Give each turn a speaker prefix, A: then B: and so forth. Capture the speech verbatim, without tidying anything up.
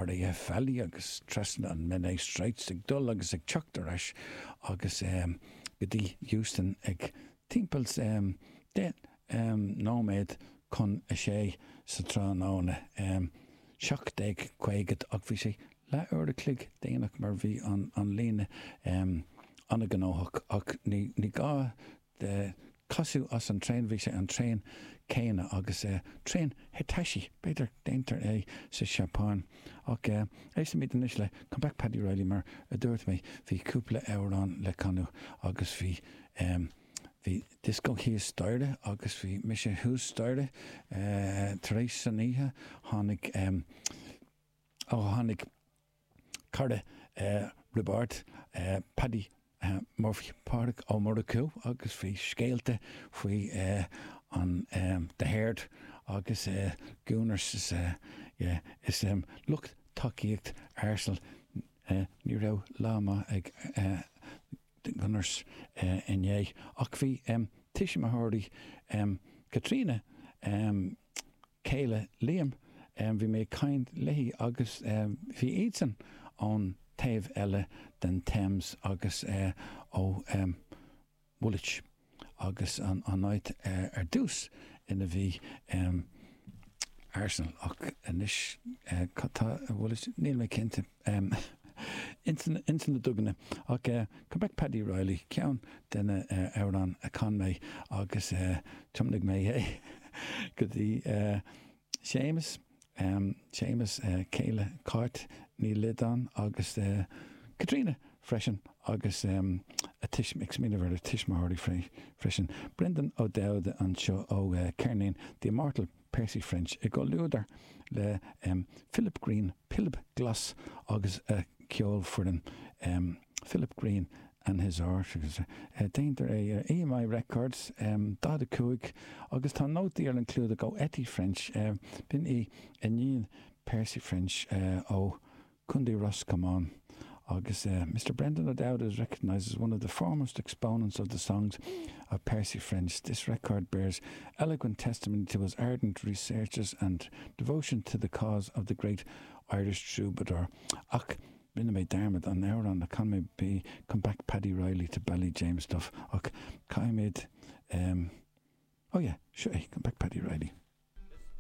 A: ar é fellí agus tresna an mena streits ag dul agus ag teachtar eis agus um, go dtí Houston ag timpels um, de um, nóméid chun a sé sa tránána um, seach déag chuigad ag bhí sé le ur a clig déanaach mar bhí an, an líne um, anna gnóthach ach ní, ní gá de casú as an trein bhí sé an trein céine agus uh, trein hetaisi beidir déintar é sa Seapáin ach uh, éis mí den is le come back Paddy Riley mar a dúirt mé bhí cúpla árán le canú agus bhí um, hí disco hí stairde agus bhí mis sé hús stairde uh, taréis san ihe tháinig um, ó tháinig carde uh, Ribart uh, Paddy Uh, Murphy Park ó Murracú agus bhí scéalte faoi uh, an um, de Herd agus uh, Gooners is, uh, yeah, is um, lucht takeíocht Arsenal uh, ní rah láma ag uh, Gooners uh, inné ach bhí um, tiisi mathirí um, Katrina um, Céile Liam um, bhí mé caint léí agus um, bhí Eidson ón taobh eile den Thames agus uh, ó um, Woolwich agus an, an áit uh, ar dús ina bhí um, Arsenal ach inis uh, tá Woolwich níl mé cinnte um, intan na duganna ach uh, come back Paddy Riley ceann denna uh, árán a can mé agus uh, tumnig mé é go dtí uh, Seamus Um, Seamus uh, Céile Cart ní Lidan agus uh, Katrina freisin agus um, a tiis mix mína bhar a tiismáirí freisin Brendan O'Dowd an seo ó uh, Cairnain the Immortal Percy French i go luúdar le um, Philip Green Philip Glass agus a uh, ceol furin um, Philip Green and his art agus uh, déintar é uh, E M I Records um, dá a cúig agus tá nótaí ar an clúd a go Etty French uh, bin í a níon Percy French uh, ó Cundy Roscommon agus uh, Mister Brendan O'Dowd is recognised as one of the foremost exponents of the songs of Percy French. This record bears eloquent testimony to his ardent researches and devotion to the cause of the great Irish troubadour. Ach, Rinne mé dermid an árán a can mé be come back Paddy Riley to Bally James stuff ach caiimid um, oh yeah, sure, come back Paddy Riley.